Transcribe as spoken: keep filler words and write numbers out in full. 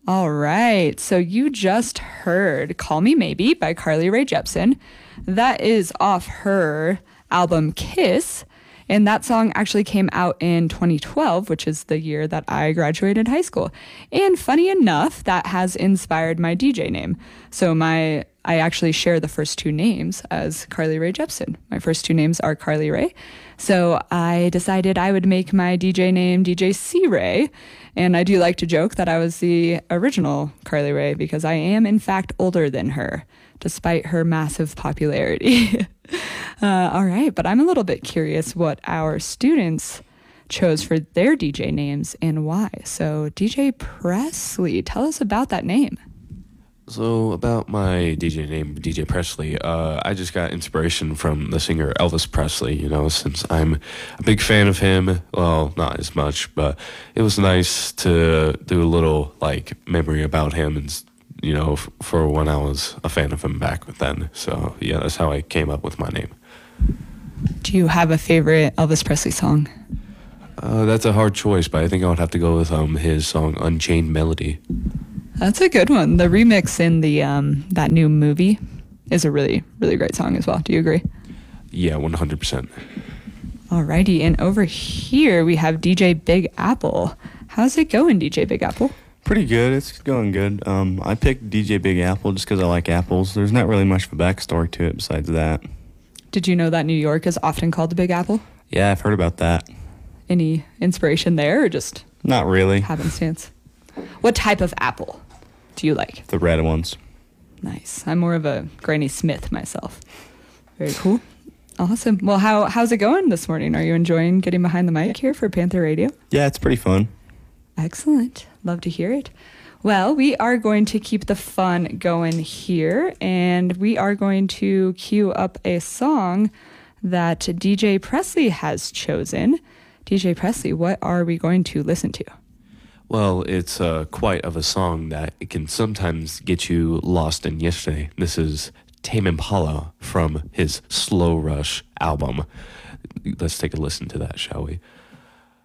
All right. So you just heard Call Me Maybe by Carly Rae Jepsen. That is off her album Kiss. And that song actually came out in twenty twelve, which is the year that I graduated high school. And funny enough, that has inspired my D J name. So my I actually share the first two names as Carly Rae Jepsen. My first two names are Carly Rae. So I decided I would make my D J name D J C Rae. And I do like to joke that I was the original Carly Rae because I am, in fact, older than her, despite her massive popularity. uh, all right, but I'm a little bit curious what our students chose for their D J names and why. So D J Presley, tell us about that name. So about my D J name, D J Presley, uh, I just got inspiration from the singer Elvis Presley, you know, since I'm a big fan of him. Well, not as much, but it was nice to do a little, like, memory about him and, you know, f- for when I was a fan of him back then. So, yeah, that's how I came up with my name. Do you have a favorite Elvis Presley song? Uh, that's a hard choice, but I think I would have to go with um his song Unchained Melody. That's a good one. The remix in the um, that new movie is a really, really great song as well. Do you agree? Yeah, one hundred percent. Alrighty, and over here we have D J Big Apple. How's it going, D J Big Apple? Pretty good. It's going good. Um, I picked D J Big Apple just because I like apples. There's not really much of a backstory to it besides that. Did you know that New York is often called the Big Apple? Yeah, I've heard about that. Any inspiration there or just Not really. happenstance? What type of apple do you like? The red ones. Nice. I'm more of a Granny Smith myself. Very cool. Awesome. Well, how how's it going this morning? Are you enjoying getting behind the mic here for Panther Radio? Yeah, it's pretty fun. Excellent. Love to hear it. Well, we are going to keep the fun going here, and we are going to cue up a song that D J Presley has chosen. D J Presley, what are we going to listen to? Well, it's uh, quite of a song that it can sometimes get you lost in yesterday. This is Tame Impala from his Slow Rush album. Let's take a listen to that, shall we?